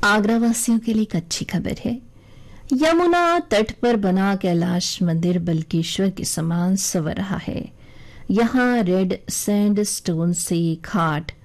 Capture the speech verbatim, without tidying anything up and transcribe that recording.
आगरा वासियों के लिए एक अच्छी खबर है। यमुना तट पर बना कैलाश मंदिर बल्केश्वर के समान संवर रहा है। यहाँ रेड सैंड स्टोन से घाट